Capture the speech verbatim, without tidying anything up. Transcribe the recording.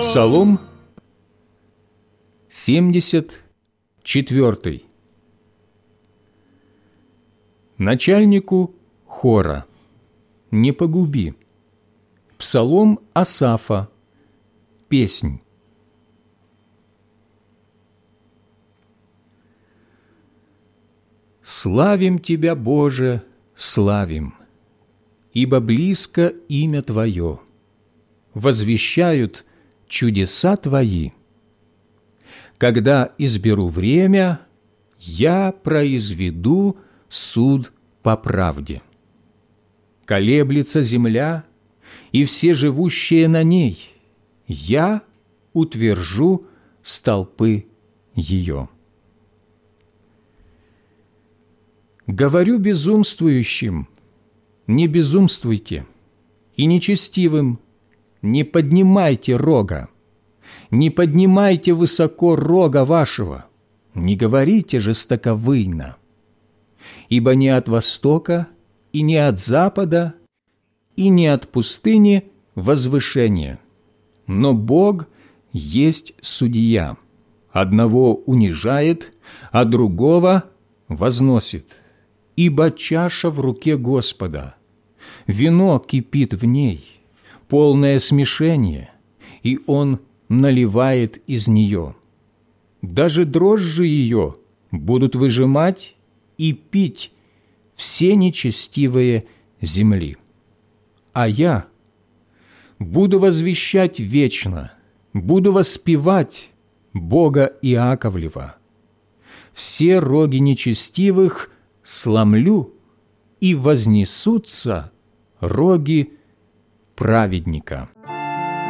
Псалом семьдесят четвёртый. Начальнику хора не погуби. Псалом Асафа. Песнь. Славим Тебя, Боже, славим, ибо близко имя Твое. Возвещают чудеса Твои. Когда изберу время, я произведу суд по правде. Колеблется земля и все живущие на ней, я утвержу столпы ее. Говорю безумствующим: не безумствуйте, и нечестивым: не поднимайте рога, не поднимайте высоко рога вашего, не говорите жестоковыйно. Ибо не от востока, и не от запада, и не от пустыни возвышение, но Бог есть судья, одного унижает, а другого возносит. Ибо чаша в руке Господа, вино кипит в ней, полное смешение, и Он наливает из нее. Даже дрожжи ее будут выжимать и пить все нечестивые земли. А я буду возвещать вечно, буду воспевать Бога Иаковлева. Все роги нечестивых сломлю, и вознесутся роги праведника».